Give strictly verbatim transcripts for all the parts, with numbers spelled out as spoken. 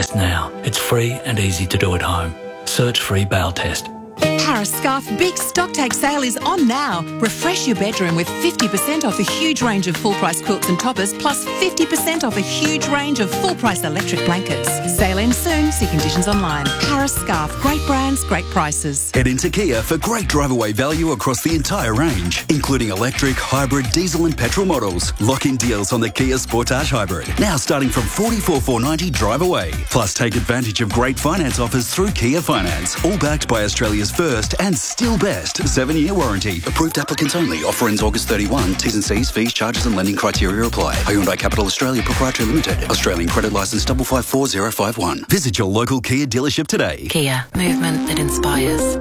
test now. It's free and easy to do at home. Search free bail test. Paris Scarf Big Stocktake Sale is on now. Refresh your bedroom with fifty percent off a huge range of full-price quilts and toppers, plus fifty percent off a huge range of full-price electric blankets. Sale ends soon. See conditions online. Paris Scarf. Great brands, great prices. Head into Kia for great drive-away value across the entire range, including electric, hybrid, diesel and petrol models. Lock-in deals on the Kia Sportage Hybrid, now starting from forty-four thousand four hundred ninety drive away. Plus, take advantage of great finance offers through Kia Finance, all backed by Australia's first and still best seven-year warranty. Approved applicants only. Offer ends August thirty-first. T's and C's, fees, charges and lending criteria apply. Hyundai Capital Australia Proprietary Limited. Australian credit licence five five four zero five one. Visit your local Kia dealership today. Kia. Movement that inspires.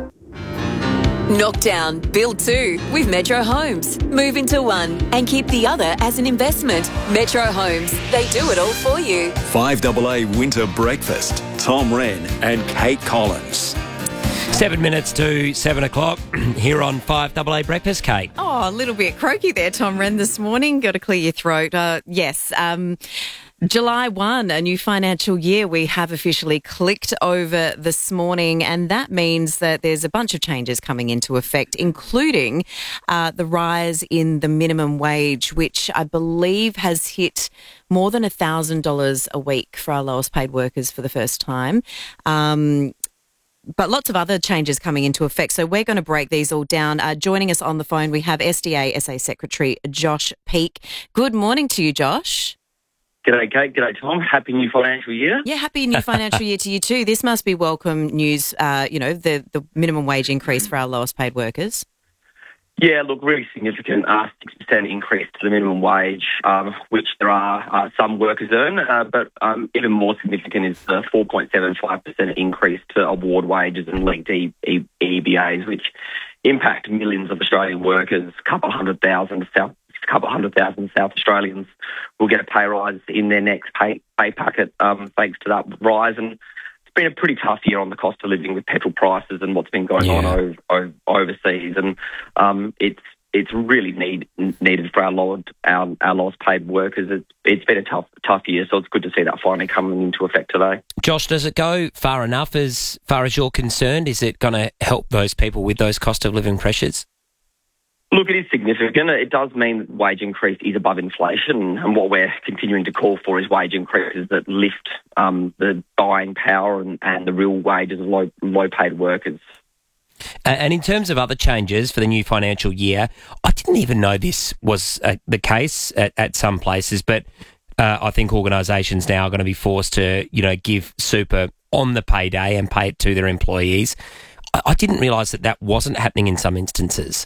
Knock down, build two with Metro Homes. Move into one and keep the other as an investment. Metro Homes, they do it all for you. five A A Winter Breakfast. Tom Wren and Kate Collins. Seven minutes to seven o'clock here on five A A Breakfast, Kate. Oh, a little bit croaky there, Tom Wren, this morning. Got to clear your throat. Uh, yes, um, July first, a new financial year we have officially clicked over this morning, and that means that there's a bunch of changes coming into effect, including uh, the rise in the minimum wage, which I believe has hit more than one thousand dollars a week for our lowest paid workers for the first time. Um But lots of other changes coming into effect. So we're going to break these all down. Uh, joining us on the phone, we have S D A S A Secretary Josh Peake. Good morning to you, Josh. G'day, Kate. G'day, Tom. Happy new financial year. Yeah, happy new financial year to you too. This must be welcome news, uh, you know, the, the minimum wage increase for our lowest paid workers. Yeah, look, really significant, uh, six percent increase to the minimum wage, um, which there are uh, some workers earn, uh, but um, even more significant is the four point seven five percent increase to award wages and linked e- e- E B As, which impact millions of Australian workers. A couple hundred thousand South, a couple hundred thousand South Australians will get a pay rise in their next pay, pay packet um, thanks to that rise. And it's been a pretty tough year on the cost of living with petrol prices and what's been going yeah. on over, over, overseas, and um, it's it's really need, needed for our lower our, our lowest paid workers. It's, it's been a tough tough year, so it's good to see that finally coming into effect today. Josh, does it go far enough as far as you're concerned? Is it going to help those people with those cost of living pressures? Look, it is significant. It does mean that wage increase is above inflation, and what we're continuing to call for is wage increases that lift um, the buying power and, and the real wages of low, low-paid workers. And in terms of other changes for the new financial year, I didn't even know this was uh, the case at, at some places, but uh, I think organisations now are going to be forced to, you know, give super on the payday and pay it to their employees. I, I didn't realise that that wasn't happening in some instances.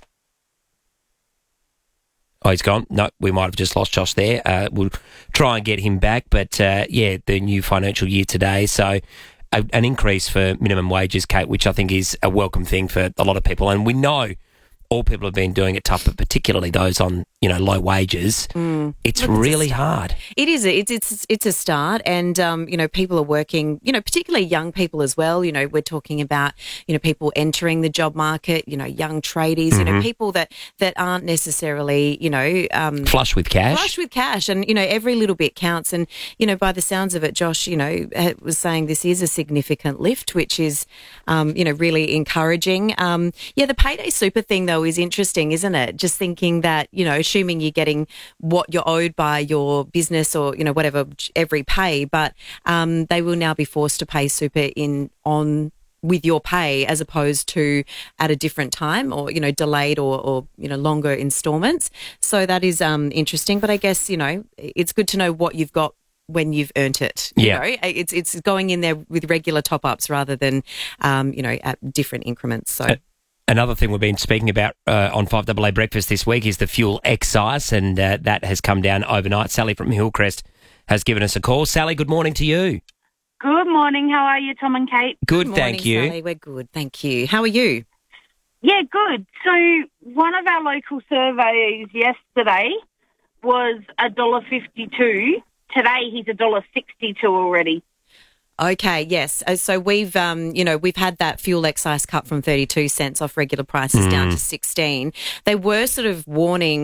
Oh, he's gone. No, we might have just lost Josh there. Uh, we'll try and get him back. But, uh, yeah, the new financial year today. So a, an increase for minimum wages, Kate, which I think is a welcome thing for a lot of people. And we know all people have been doing it tough, but particularly those on, you know, low wages. Mm. It's Look, really it's hard. It is. It's it's it's a start, and um, you know, people are working. You know, particularly young people as well. You know, we're talking about you know people entering the job market. You know, young tradies. Mm-hmm. You know, people that that aren't necessarily you know um, flush with cash. Flush with cash, and you know, every little bit counts. And you know, by the sounds of it, Josh, you know, was saying this is a significant lift, which is um, you know really encouraging. Um, yeah, the payday super thing though is interesting, isn't it? Just thinking that, you know, assuming you're getting what you're owed by your business or, you know, whatever, every pay, but um, they will now be forced to pay super in on with your pay as opposed to at a different time or, you know, delayed or, or you know, longer installments. So that is um, interesting. But I guess, you know, it's good to know what you've got when you've earned it. You yeah. know? It's it's going in there with regular top-ups rather than, um, you know, at different increments. So. Uh- Another thing we've been speaking about uh, on five A A Breakfast this week is the fuel excise, and uh, that has come down overnight. Sally from Hillcrest has given us a call. Sally, good morning to you. Good morning. How are you, Tom and Kate? Good, good morning, thank you. Sally. We're good, thank you. How are you? Yeah, good. So one of our local surveys yesterday was one dollar fifty-two. Today he's one dollar sixty-two already. Okay, yes. So we've, um, you know, we've had that fuel excise cut from thirty-two cents off regular prices mm. down to sixteen. They were sort of warning,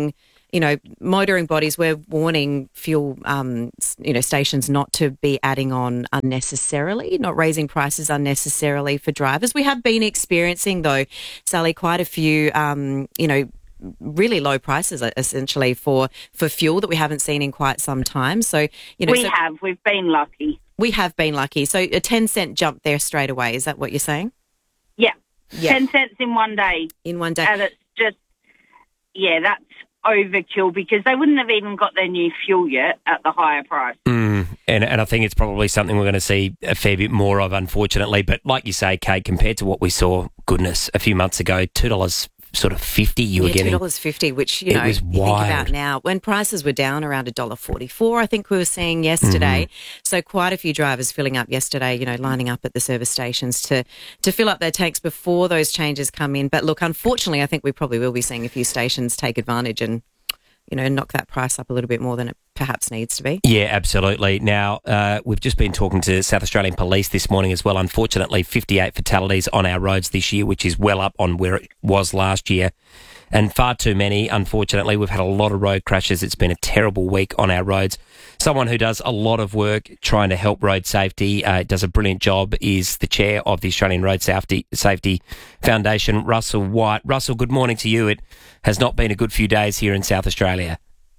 you know, motoring bodies, we're warning fuel, um, you know, stations not to be adding on unnecessarily, not raising prices unnecessarily for drivers. We have been experiencing, though, Sally, quite a few, um, you know, really low prices essentially for, for fuel that we haven't seen in quite some time. So, you know, we so have, we've been lucky. We have been lucky. So a ten cent jump there straight away. Is that what you're saying? Yeah. Yeah. ten cents in one day. In one day. And it's just, yeah, that's overkill because they wouldn't have even got their new fuel yet at the higher price. Mm, and, and I think it's probably something we're going to see a fair bit more of, unfortunately. But like you say, Kate, compared to what we saw, goodness, a few months ago, two dollars sort of fifty you yeah, were getting. two dollars fifty, which, you know, it was you think wild. about now, when prices were down around one dollar forty-four, I think we were seeing yesterday. Mm-hmm. So quite a few drivers filling up yesterday, you know, lining up at the service stations to, to fill up their tanks before those changes come in. But look, unfortunately, I think we probably will be seeing a few stations take advantage and, you know, knock that price up a little bit more than it perhaps needs to be. Yeah, absolutely. Now, uh, we've just been talking to South Australian Police this morning as well. Unfortunately, fifty-eight fatalities on our roads this year, which is well up on where it was last year. And far too many, unfortunately. We've had a lot of road crashes. It's been a terrible week on our roads. Someone who does a lot of work trying to help road safety, uh, does a brilliant job, is the chair of the Australian Road Safety, Safety Foundation, Russell White. Russell, good morning to you. It has not been a good few days here in South Australia.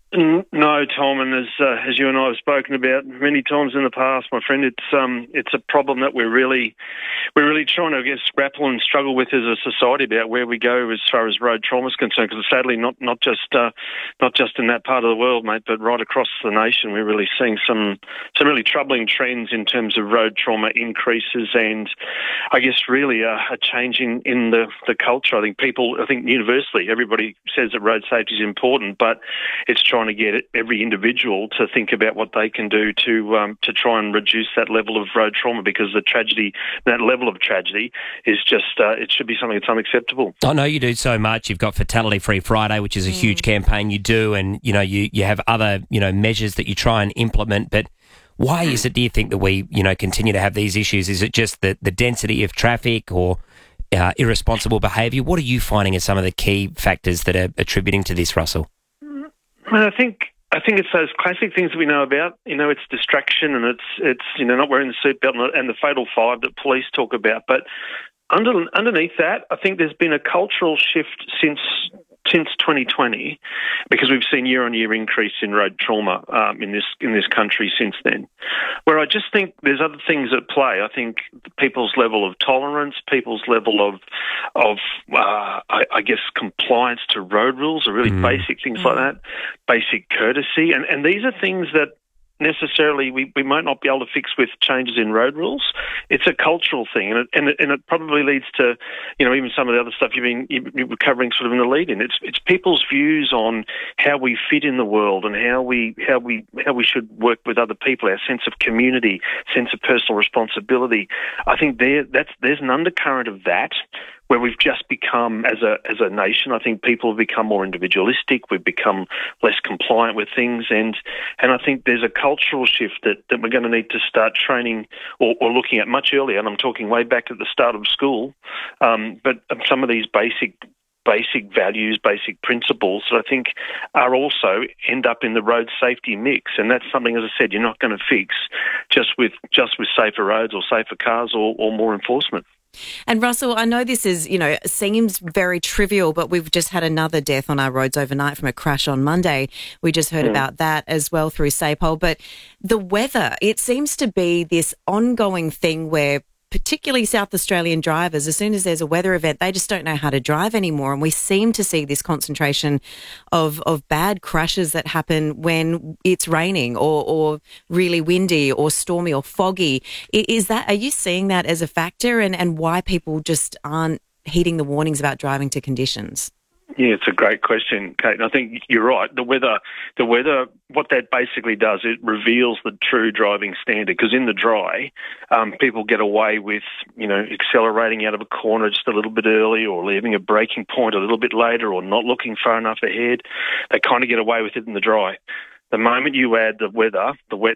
No, Tom, and as uh, as you and I have spoken about many times in the past, my friend, it's um it's a problem that we're really we're really trying to, I guess, grapple and struggle with as a society about where we go as far as road trauma is concerned. Because sadly, not not just uh, not just in that part of the world, mate, but right across the nation, we're really seeing some some really troubling trends in terms of road trauma increases, and I guess really a, a change in, in the the culture. I think people, I think universally, everybody says that road safety is important, but it's trying to get every individual to think about what they can do to um, to try and reduce that level of road trauma, because the tragedy, that level of tragedy, is just uh, it should be something that's unacceptable. I know you do so much. You've got Fatality Free Friday, which is a mm. huge campaign you do, and you know you you have other you know measures that you try and implement. But why is it, do you think, that we you know continue to have these issues? Is it just the the density of traffic or uh, irresponsible behaviour? What are you finding as some of the key factors that are attributing to this, Russell? Well, I think I think it's those classic things that we know about. You know, it's distraction, and it's it's you know not wearing the seatbelt and, and the fatal five that police talk about. But under, underneath that, I think there's been a cultural shift since since twenty twenty, because we've seen year on year increase in road trauma um, in this in this country since then. Where I just think there's other things at play. I think people's level of tolerance, people's level of of uh, I, I guess compliance to road rules are really mm. basic things mm. like that, basic courtesy, and and these are things that necessarily we, we might not be able to fix with changes in road rules. It's a cultural thing, and it, and it, and it probably leads to, you know, even some of the other stuff you've been you were covering sort of in the lead-in. It's it's people's views on how we fit in the world and how we how we how we should work with other people. Our sense of community, sense of personal responsibility. I think there that's there's an undercurrent of that, where we've just become, as a as a nation, I think people have become more individualistic. We've become less compliant with things, and and I think there's a cultural shift that, that we're going to need to start training or, or looking at much earlier. And I'm talking way back at the start of school, um, but some of these basic basic values, basic principles that I think are also end up in the road safety mix. And that's something, as I said, you're not going to fix just with just with safer roads or safer cars or, or more enforcement. And Russell, I know this is, you know, seems very trivial, but we've just had another death on our roads overnight from a crash on Monday. We just heard mm. about that as well through SAPOL. But the weather, it seems to be this ongoing thing where particularly South Australian drivers, as soon as there's a weather event, they just don't know how to drive anymore. And we seem to see this concentration of, of bad crashes that happen when it's raining or, or really windy or stormy or foggy. Is that, are you seeing that as a factor, and, and why people just aren't heeding the warnings about driving to conditions? Yeah, it's a great question, Kate. And I think you're right. The weather, the weather, what that basically does, it reveals the true driving standard. Because in the dry, um, people get away with, you know, accelerating out of a corner just a little bit early, or leaving a braking point a little bit later, or not looking far enough ahead. They kind of get away with it in the dry. The moment you add the weather, the wet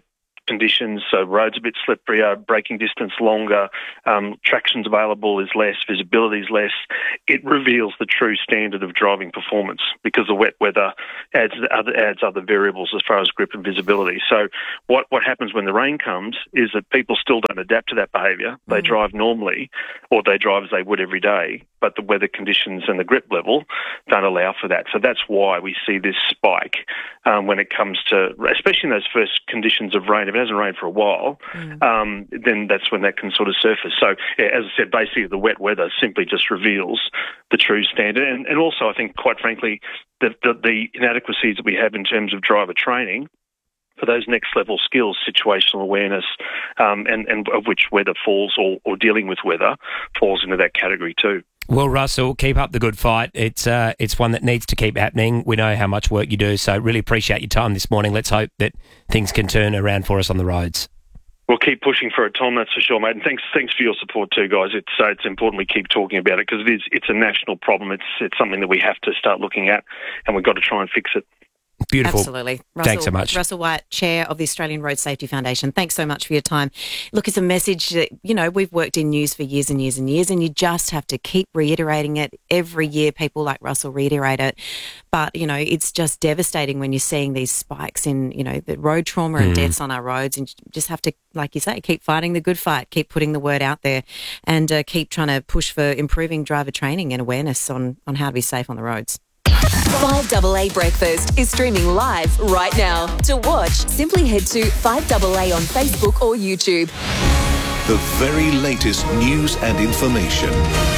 conditions, so roads a bit slipperier, braking distance longer, um, traction's available is less, visibility is less, it reveals the true standard of driving performance because the wet weather adds other, adds other variables as far as grip and visibility. So what, what happens when the rain comes is that people still don't adapt to that behaviour. They mm. drive normally, or they drive as they would every day, but the weather conditions and the grip level don't allow for that. So that's why we see this spike um, when it comes to, especially in those first conditions of rain. If it hasn't rained for a while, mm. um, then that's when that can sort of surface. So, yeah, as I said, basically the wet weather simply just reveals the true standard. And, and also, I think, quite frankly, the, the, the inadequacies that we have in terms of driver training for those next level skills, situational awareness, um, and, and of which weather falls, or, or dealing with weather falls into that category too. Well, Russell, keep up the good fight. It's uh, it's one that needs to keep happening. We know how much work you do, so really appreciate your time this morning. Let's hope that things can turn around for us on the roads. We'll keep pushing for it, Tom, that's for sure, mate. And thanks thanks for your support too, guys. It's uh, it's important we keep talking about it because it is it's a national problem. It's it's something that we have to start looking at, and we've got to try and fix it. Beautiful. Absolutely. Russell, Thanks so much. Russell White, Chair of the Australian Road Safety Foundation. Thanks so much for your time. Look, it's a message that, you know, we've worked in news for years and years and years, and you just have to keep reiterating it. Every year people like Russell reiterate it. But, you know, it's just devastating when you're seeing these spikes in, you know, the road trauma and mm. deaths on our roads, and you just have to, like you say, keep fighting the good fight, keep putting the word out there, and uh, keep trying to push for improving driver training and awareness on, on how to be safe on the roads. five A A Breakfast is streaming live right now. To watch, simply head to five A A on Facebook or YouTube. The very latest news and information.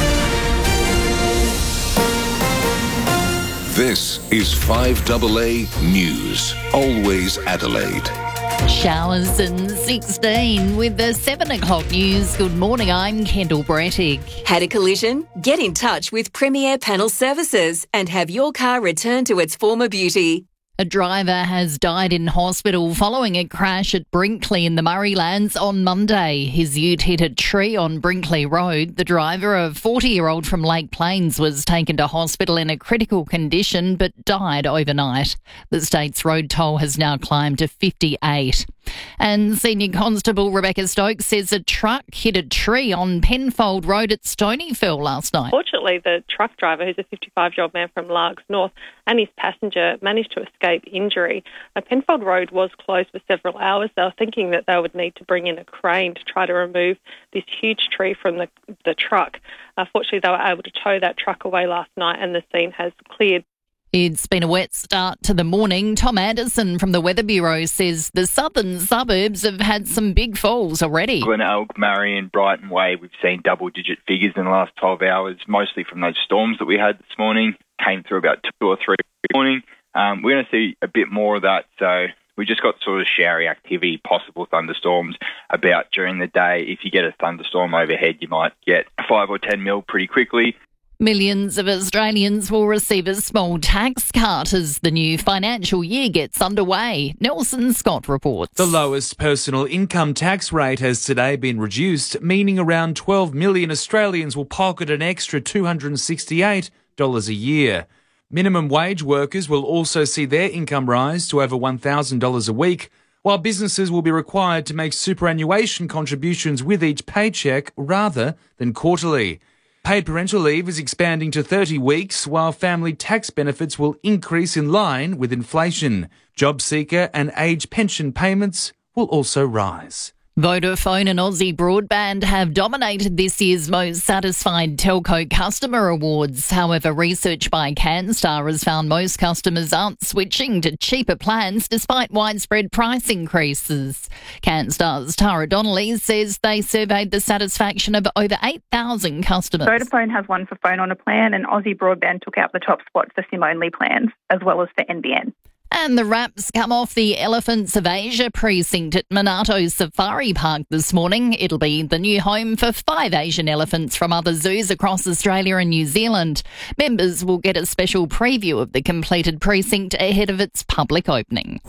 This is five A A News. Always Adelaide. Showers and sixteen with the seven o'clock news. Good morning, I'm Kendall Brettig. Had a collision? Get in touch with Premier Panel Services and have your car returned to its former beauty. A driver has died in hospital following a crash at Brinkley in the Murraylands on Monday. His ute hit a tree on Brinkley Road. The driver, a forty-year-old from Lake Plains, was taken to hospital in a critical condition but died overnight. The state's road toll has now climbed to fifty-eight. And Senior Constable Rebecca Stokes says a truck hit a tree on Penfold Road at Stonyfell last night. Fortunately, the truck driver, who's a fifty-five-year-old man from Largs North, and his passenger managed to escape injury. Now, Penfold Road was closed for several hours. They were thinking that they would need to bring in a crane to try to remove this huge tree from the, the truck. Uh, fortunately, they were able to tow that truck away last night, and the scene has cleared. It's been a wet start to the morning. Tom Anderson from the Weather Bureau says the southern suburbs have had some big falls already. Glenelg, Marion, Brighton Way, we've seen double-digit figures in the last twelve hours, mostly from those storms that we had this morning. Came through about two or three this morning. Um, we're going to see a bit more of that, so we just got sort of showery activity, possible thunderstorms about during the day. If you get a thunderstorm overhead, you might get five or ten mil pretty quickly. Millions of Australians will receive a small tax cut as the new financial year gets underway. Nelson Scott reports. The lowest personal income tax rate has today been reduced, meaning around twelve million Australians will pocket an extra two hundred sixty-eight dollars a year. Minimum wage workers will also see their income rise to over one thousand dollars a week, while businesses will be required to make superannuation contributions with each paycheck rather than quarterly. Paid parental leave is expanding to thirty weeks, while family tax benefits will increase in line with inflation. Job seeker and age pension payments will also rise. Vodafone and Aussie Broadband have dominated this year's Most Satisfied Telco Customer Awards. However, research by CanStar has found most customers aren't switching to cheaper plans despite widespread price increases. CanStar's Tara Donnelly says they surveyed the satisfaction of over eight thousand customers. Vodafone has won for phone on a plan, and Aussie Broadband took out the top spot for SIM-only plans, as well as for N B N. And the wraps come off the Elephants of Asia precinct at Monarto Safari Park this morning. It'll be the new home for five Asian elephants from other zoos across Australia and New Zealand. Members will get a special preview of the completed precinct ahead of its public opening.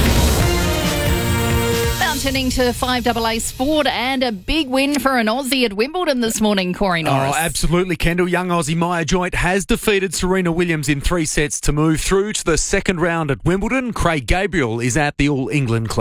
Now turning to five A A Sport, and a big win for an Aussie at Wimbledon this morning, Corey Norris. Oh, absolutely, Kendall. Young Aussie Maya Joint has defeated Serena Williams in three sets to move through to the second round at Wimbledon. Craig Gabriel is at the All England club.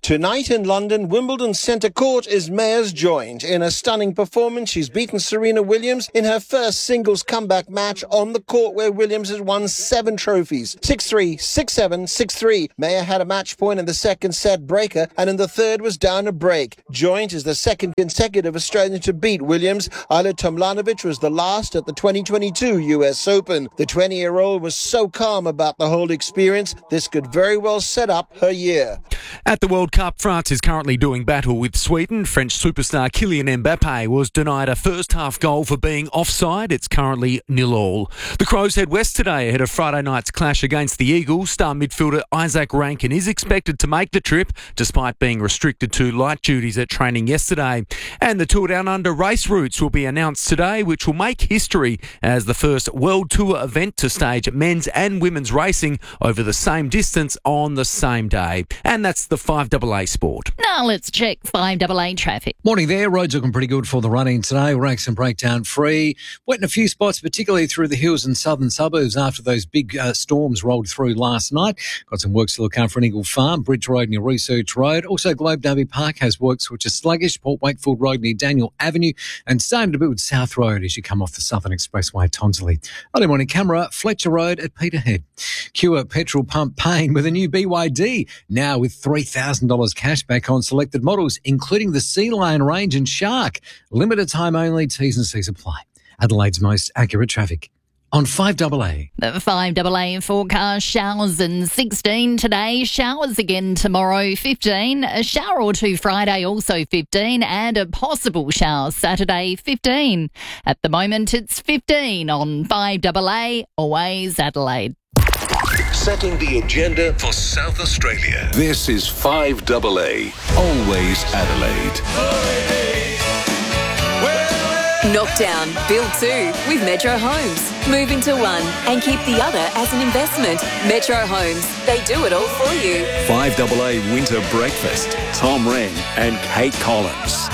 Tonight in London, Wimbledon Centre Court is Mayers joined. In a stunning performance, she's beaten Serena Williams in her first singles comeback match on the court where Williams has won seven trophies. six three, six seven, six three. Mayer had a match point in the second set breaker and in the third was down a break. Joint is the second consecutive Australian to beat Williams. Ayla Tomljanovic was the last at the twenty twenty-two U S Open. The twenty-year-old was so calm about the whole experience, this could very well set up her year. At the World Cup, France is currently doing battle with Sweden. French superstar Kylian Mbappe was denied a first-half goal for being offside. It's currently nil all. The Crows head west today ahead of Friday night's clash against the Eagles. Star midfielder Isaac Rankin is expected to make the trip, despite being restricted to light duties at training yesterday. And the Tour Down Under race routes will be announced today, which will make history as the first World Tour event to stage men's and women's racing over the same distance on the same day. And that's the five double A Sport. Now let's check five double A traffic. Morning there. Roads looking pretty good for the running today. Rakes and breakdown free. Wet in a few spots, particularly through the hills and southern suburbs after those big uh, storms rolled through last night. Got some work to look out for in Eagle Farm, Bridge Road near Research Road. Also, Globe Derby Park has works which are sluggish. Port Wakefield Road near Daniel Avenue and starting to build South Road as you come off the Southern Expressway, Tonsley. Early morning camera, Fletcher Road at Peterhead. Cure petrol pump pain with a new B Y D, now with three thousand dollars cash back on selected models, including the Sea Lion range and Shark. Limited time only, T's and C's apply. Adelaide's most accurate traffic on five double A. The five double A forecast, showers and sixteen today, showers again tomorrow, fifteen, a shower or two Friday, also fifteen, and a possible shower Saturday, fifteen. At the moment, it's fifteen on five double A, always Adelaide. Setting the agenda for South Australia. This is five double A, always Adelaide. Knock down, build two with Metro Homes. Move into one and keep the other as an investment. Metro Homes, they do it all for you. five double A Winter Breakfast. Tom Wren and Kate Collins.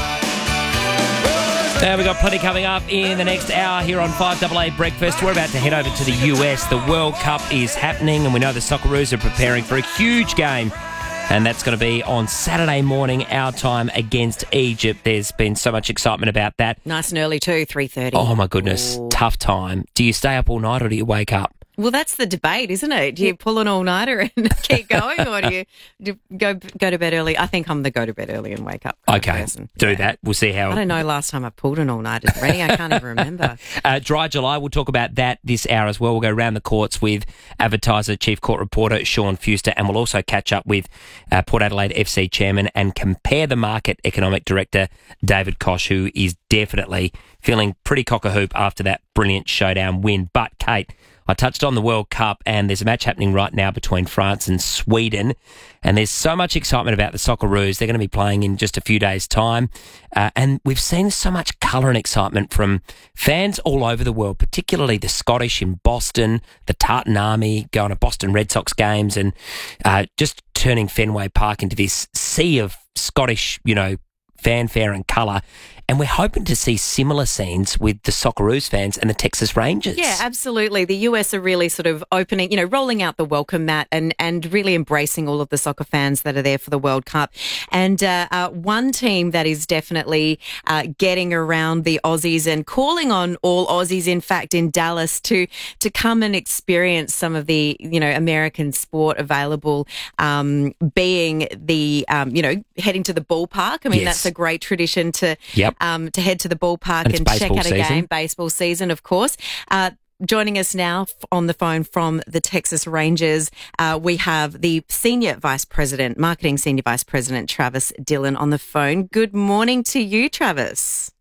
Now we've got plenty coming up in the next hour here on five double A Breakfast. We're about to head over to the U S. The World Cup is happening and we know the Socceroos are preparing for a huge game. And that's going to be on Saturday morning, our time, against Egypt. There's been so much excitement about that. Nice and early too, three thirty. Oh, my goodness. Ooh. Tough time. Do you stay up all night or do you wake up? Well, that's the debate, isn't it? Do you pull an all-nighter and keep going, or do you, do you go go to bed early? I think I'm the go to bed early and wake up Okay, person. do yeah. that. We'll see how... I don't know last time I pulled an all-nighter, Rennie. I can't even remember. uh, Dry July, we'll talk about that this hour as well. We'll go round the courts with advertiser, chief court reporter Sean Fuster, and we'll also catch up with uh, Port Adelaide F C chairman and compare the market economic director David Koch, who is definitely feeling pretty cock-a-hoop after that brilliant showdown win. But, Kate, I touched on the World Cup and there's a match happening right now between France and Sweden, and there's so much excitement about the Socceroos. They're going to be playing in just a few days' time, uh, and we've seen so much colour and excitement from fans all over the world, particularly the Scottish in Boston, the Tartan Army going to Boston Red Sox games, and uh, just turning Fenway Park into this sea of Scottish, you know, fanfare and colour. And we're hoping to see similar scenes with the Socceroos fans and the Texas Rangers. Yeah, absolutely. The U S are really sort of opening, you know, rolling out the welcome mat and, and really embracing all of the soccer fans that are there for the World Cup. And uh, uh, one team that is definitely uh, getting around the Aussies and calling on all Aussies, in fact, in Dallas to to come and experience some of the, you know, American sport available, um, being the, um, you know, heading to the ballpark. I mean, yes. that's a great tradition to... Yep. Um, to head to the ballpark and, and check out a season. game, baseball season, of course. Uh, joining us now f- on the phone from the Texas Rangers, uh, we have the Senior Vice President, Marketing Senior Vice President, Travis Dillon, on the phone. Good morning to you, Travis.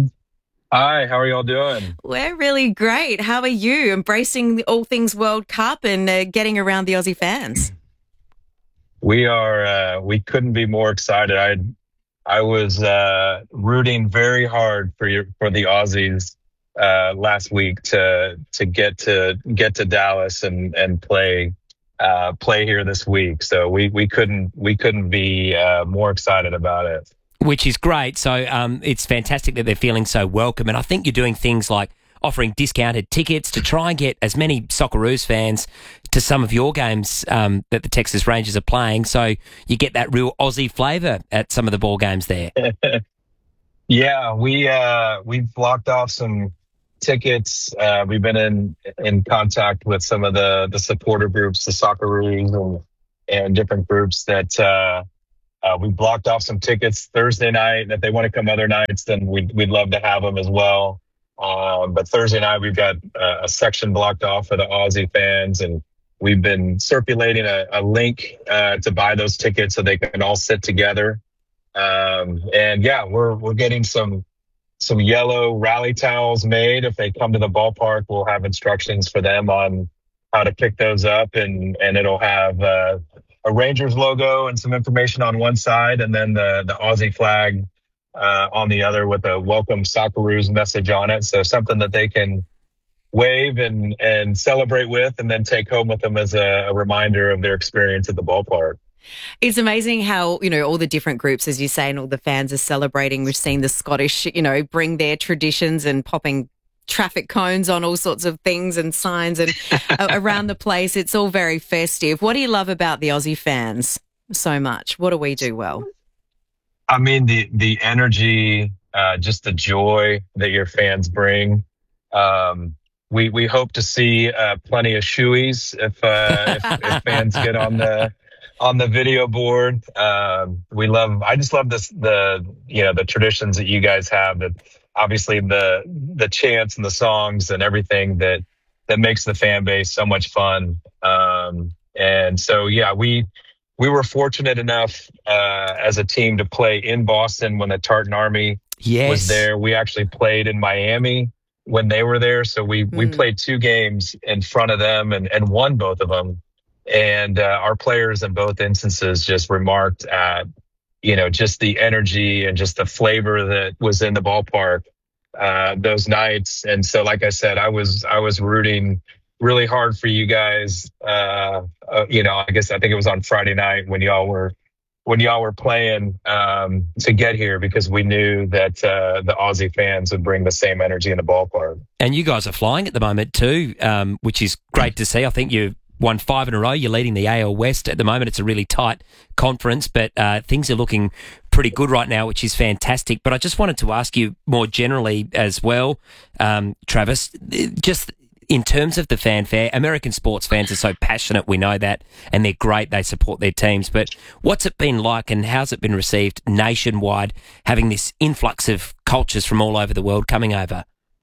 Hi, how are y'all doing? We're really great. How are you? Embracing the all things World Cup and uh, getting around the Aussie fans? We are, uh, we couldn't be more excited. I I was uh, rooting very hard for your, for the Aussies uh, last week to to get to get to Dallas and and play uh, play here this week. So we, we couldn't we couldn't be uh, more excited about it. Which is great. So um, it's fantastic that they're feeling so welcome, and I think you're doing things like offering discounted tickets to try and get as many Socceroos fans to some of your games um, that the Texas Rangers are playing, so you get that real Aussie flavour at some of the ball games there. Yeah, we uh, we've blocked off some tickets. Uh, we've been in in contact with some of the the supporter groups, the Socceroos, and and different groups that uh, uh, we blocked off some tickets Thursday night. And if they want to come other nights, then we'd we'd love to have them as well. Um, but Thursday night we've got uh, a section blocked off for the Aussie fans, and we've been circulating a, a link uh, to buy those tickets so they can all sit together. Um, and yeah, we're we're getting some. some yellow rally towels made. If they come to the ballpark, we'll have instructions for them on how to pick those up, and, and it'll have uh, a Rangers logo and some information on one side, and then the, the Aussie flag uh, on the other with a welcome Socceroos message on it. So something that they can wave and, and celebrate with, and then take home with them as a, a reminder of their experience at the ballpark. It's amazing how, you know, all the different groups, as you say, and all the fans are celebrating. We've seen the Scottish, you know, bring their traditions and popping traffic cones on all sorts of things and signs and around the place. It's all very festive. What do you love about the Aussie fans so much? What do we do well? I mean, the, the energy, uh, just the joy that your fans bring. Um, we, we hope to see uh, plenty of shoeies if, uh, if, if fans get on the, on the video board. Um, we love, I just love this, the, you know, the traditions that you guys have, that obviously the, the chants and the songs and everything that, that makes the fan base so much fun. Um, and so, yeah, we, we were fortunate enough, uh, as a team to play in Boston when the Tartan Army yes. was there. We actually played in Miami when they were there. So we, mm. we played two games in front of them and, and won both of them. And uh, our players in both instances just remarked at, you know, just the energy and just the flavor that was in the ballpark uh, those nights. And so, like I said, I was I was rooting really hard for you guys. Uh, uh, you know, I guess I think it was on Friday night when y'all were when y'all were playing um, to get here, because we knew that uh, the Aussie fans would bring the same energy in the ballpark. And you guys are flying at the moment too, um, which is great to see. I think you won five in a row. You're leading the A L West at the moment. It's a really tight conference, but uh, things are looking pretty good right now, which is fantastic. But I just wanted to ask you more generally as well, um, Travis, just in terms of the fanfare. American sports fans are so passionate, we know that, and they're great. They support their teams. But what's it been like, and how's it been received nationwide, having this influx of cultures from all over the world coming over?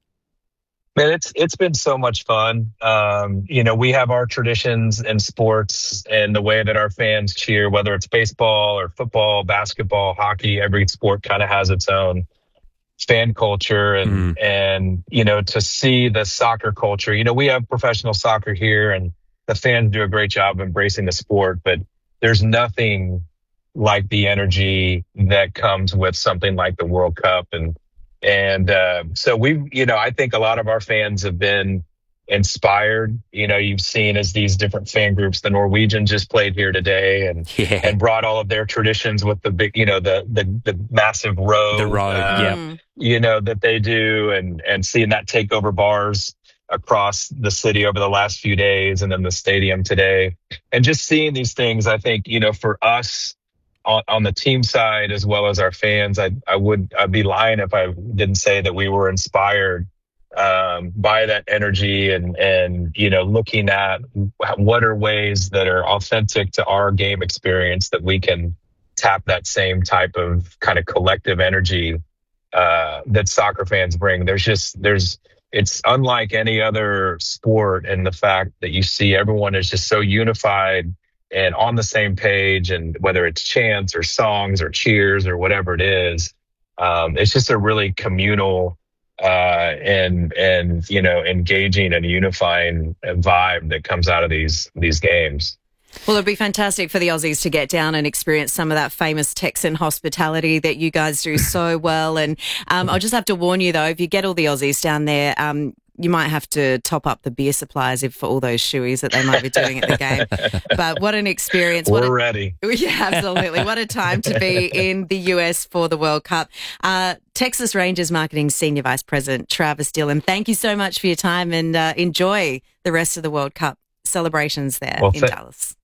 Man, it's it's been so much fun. Um, you know, we have our traditions in sports and the way that our fans cheer, whether it's baseball or football, basketball, hockey. Every sport kind of has its own fan culture, and mm. and you know, to see the soccer culture. You know, we have professional soccer here, and the fans do a great job embracing the sport. But there's nothing like the energy that comes with something like the World Cup. And And uh, so we, you know, I think a lot of our fans have been inspired. You know, you've seen as these different fan groups, the Norwegian just played here today, and yeah. and brought all of their traditions with the big, you know, the the, the massive road, the road, uh, yeah, you know, that they do, and and seeing that take over bars across the city over the last few days, and then the stadium today, and just seeing these things. I think, you know, for us, On, on the team side, as well as our fans, I, I would I'd be lying if I didn't say that we were inspired um, by that energy, and and you know, looking at what are ways that are authentic to our game experience that we can tap that same type of kind of collective energy uh, that soccer fans bring. There's just there's it's unlike any other sport in the fact that you see everyone is just so unified and on the same page, and whether it's chants or songs or cheers or whatever it is, um, it's just a really communal uh, and and you know, engaging and unifying vibe that comes out of these these games. Well, it'd be fantastic for the Aussies to get down and experience some of that famous Texan hospitality that you guys do so well. And um, I'll just have to warn you, though, if you get all the Aussies down there, um, you might have to top up the beer supplies if for all those shoeies that they might be doing at the game. But what an experience. We're what a, ready. Yeah, absolutely. What a time to be in the U S for the World Cup. Uh, Texas Rangers Marketing Senior Vice President Travis Dillon, thank you so much for your time and uh, enjoy the rest of the World Cup celebrations there Well, in th- Dallas.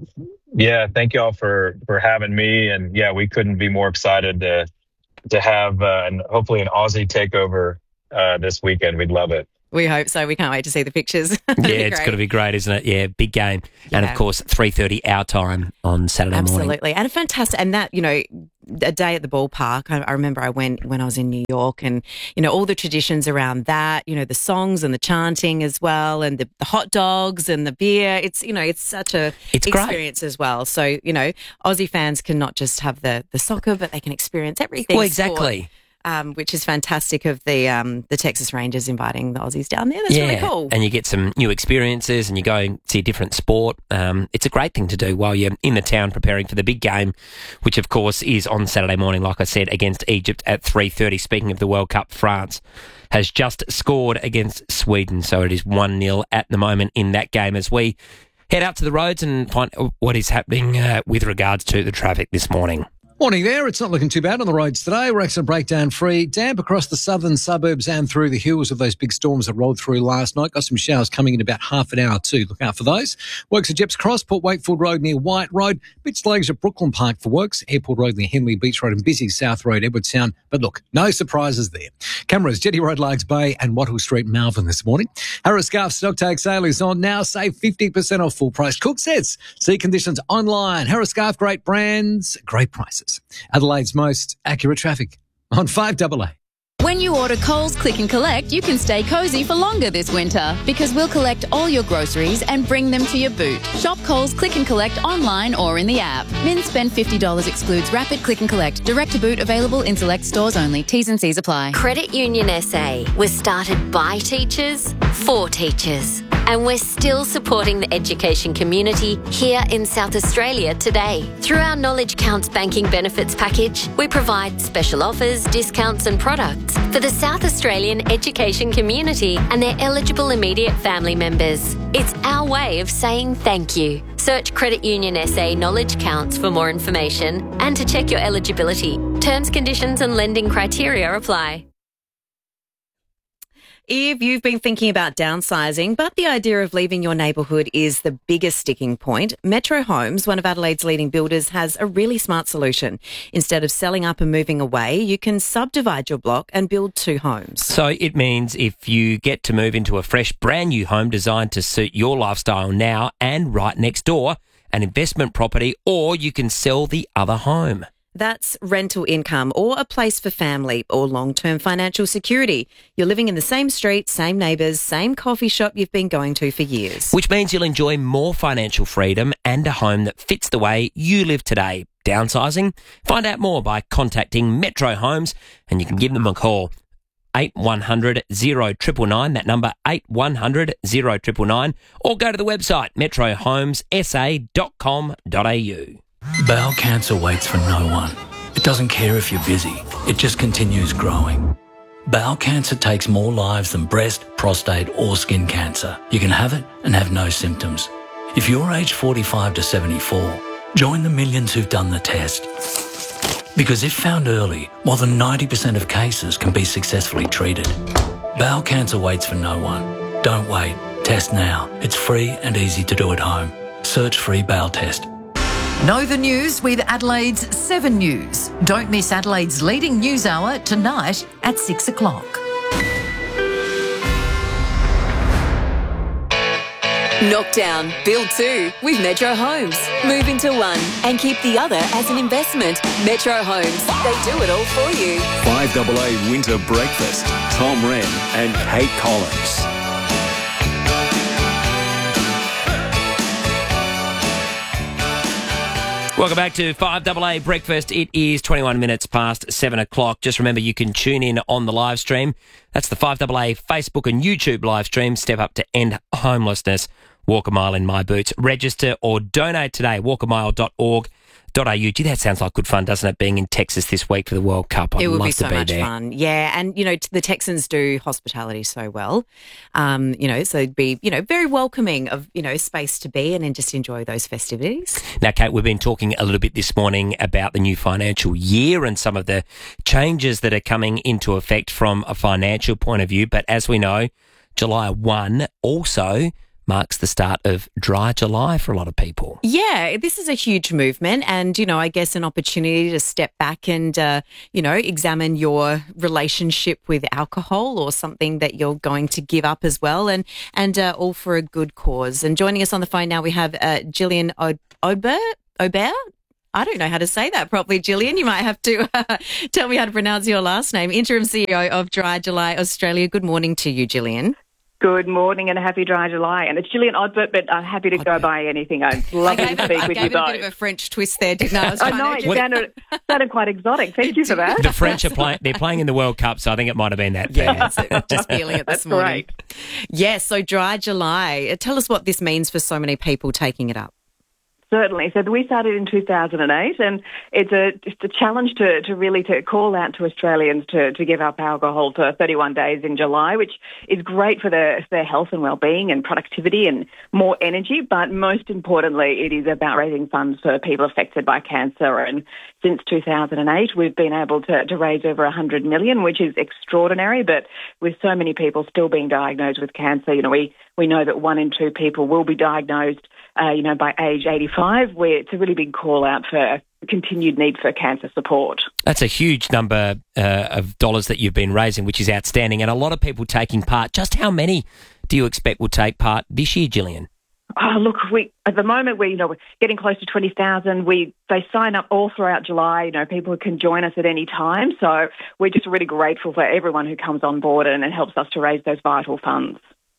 Yeah, thank you all for, for having me. And yeah, we couldn't be more excited to to have uh, an, hopefully an Aussie takeover uh, this weekend. We'd love it. We hope so. We can't wait to see the pictures. Yeah, it's going to be great, isn't it? Yeah, big game. Yeah. And, of course, three thirty our time on Saturday morning. Absolutely. And a fantastic, and that, you know, a day at the ballpark. I, I remember I went when I was in New York and, you know, all the traditions around that, you know, the songs and the chanting as well and the, the hot dogs and the beer. It's, you know, it's such a It's great. experience as well. So, you know, Aussie fans can not just have the, the soccer, but they can experience everything. Well, sport. exactly. Um, which is fantastic of the um, the Texas Rangers inviting the Aussies down there. That's yeah, really cool. and you get some new experiences and you go and see a different sport. Um, it's a great thing to do while you're in the town preparing for the big game, which, of course, is on Saturday morning, like I said, against Egypt at three thirty. Speaking of the World Cup, France has just scored against Sweden, so it is one nil at the moment in that game as we head out to the roads and find what is happening uh, with regards to the traffic this morning. Morning there. It's not looking too bad on the roads today. We're actually breakdown free. Damp across the southern suburbs and through the hills of those big storms that rolled through last night. Got some showers coming in about half an hour too. Look out for those. Works at Jeps Cross, Port Wakefield Road near White Road. Bit sluggish at Brooklyn Park for works. Airport Road near Henley Beach Road and busy South Road, Edwardstown. But look, no surprises there. Cameras, Jetty Road, Largs Bay and Wattle Street, Malvern this morning. Harris Scarf stock take sale is on now. Save fifty percent off full price cook sets. See conditions online. Harris Scarf, great brands, great prices. Adelaide's most accurate traffic on five double A. When you order Coles Click and Collect, you can stay cosy for longer this winter because we'll collect all your groceries and bring them to your boot. Shop Coles Click and Collect online or in the app. Min spend fifty dollars excludes rapid click and collect. Direct to boot available in select stores only. T's and C's apply. Credit Union S A was started by teachers for teachers. And we're still supporting the education community here in South Australia today. Through our Knowledge Counts banking benefits package, we provide special offers, discounts and products for the South Australian education community and their eligible immediate family members. It's our way of saying thank you. Search Credit Union S A Knowledge Counts for more information and to check your eligibility. Terms, conditions and lending criteria apply. If you've been thinking about downsizing, but the idea of leaving your neighbourhood is the biggest sticking point, Metro Homes, one of Adelaide's leading builders, has a really smart solution. Instead of selling up and moving away, you can subdivide your block and build two homes. So it means if you get to move into a fresh, brand new home designed to suit your lifestyle now and right next door, an investment property, or you can sell the other home. That's rental income or a place for family or long-term financial security. You're living in the same street, same neighbours, same coffee shop you've been going to for years. Which means you'll enjoy more financial freedom and a home that fits the way you live today. Downsizing? Find out more by contacting Metro Homes and you can give them a call. eight one hundred oh nine nine nine, that number eight one hundred oh nine nine nine, or go to the website metro homes s a dot com dot a u. Bowel cancer waits for no one. It doesn't care if you're busy. It just continues growing. Bowel cancer takes more lives than breast, prostate or skin cancer. You can have it and have no symptoms. If you're aged forty-five to seventy-four, join the millions who've done the test. Because if found early, more than ninety percent of cases can be successfully treated. Bowel cancer waits for no one. Don't wait. Test now. It's free and easy to do at home. Search free bowel test. Know the news with Adelaide's seven News. Don't miss Adelaide's leading news hour tonight at six o'clock. Knockdown, build two with Metro Homes. Move into one and keep the other as an investment. Metro Homes, they do it all for you. five double A Winter Breakfast. Tom Wren and Kate Collins. Welcome back to five double A Breakfast. It is twenty-one minutes past seven o'clock. Just remember you can tune in on the live stream. That's the five double A Facebook and YouTube live stream. Step up to end homelessness. Walk a mile in my boots. Register or donate today. walk a mile dot org .au. Gee, that sounds like good fun, doesn't it, being in Texas this week for the World Cup? I'd it would love be so to be much there. fun. Yeah, and, you know, the Texans do hospitality so well, um, you know, so it'd be, you know, very welcoming of, you know, space to be and then just enjoy those festivities. Now, Kate, we've been talking a little bit this morning about the new financial year and some of the changes that are coming into effect from a financial point of view. But as we know, July first also marks the start of Dry July for a lot of people. Yeah, this is a huge movement and, you know, I guess an opportunity to step back and, uh, you know, examine your relationship with alcohol or something that you're going to give up as well, and, and uh, all for a good cause. And joining us on the phone now, we have uh, Gillian Aubert. Aubert? I don't know how to say that properly, Gillian. You might have to uh, tell me how to pronounce your last name. Interim C E O of Dry July Australia. Good morning to you, Gillian. Good morning and a happy Dry July. And it's Gillian Odbert, but I'm happy to go by anything. I'm lovely to speak I with gave you it both. a bit of a French twist there, didn't I? I, was I trying know, to- it sounded, sounded quite exotic. Thank you for that. The French are playing, they're playing in the World Cup, so I think it might have been that. Yeah, just feeling it this That's morning. great. Yes, so Dry July. Uh, Tell us what this means for so many people taking it up. Certainly. So we started in two thousand eight, and it's a it's a challenge to, to really to call out to Australians to, to give up alcohol for thirty-one days in July, which is great for their, their health and well-being and productivity and more energy. But most importantly, it is about raising funds for people affected by cancer. And since two thousand eight, we've been able to, to raise over one hundred million dollars, which is extraordinary. But with so many people still being diagnosed with cancer, you know, we, we know that one in two people will be diagnosed Uh, you know, by age eighty-five, where it's a really big call out for continued need for cancer support. That's a huge number uh, of dollars that you've been raising, which is outstanding, and a lot of people taking part. Just how many do you expect will take part this year, Gillian? Oh, look, we at the moment we you know we're getting close to twenty thousand. We they sign up all throughout July. You know, people can join us at any time. So we're just really grateful for everyone who comes on board and, and helps us to raise those vital funds.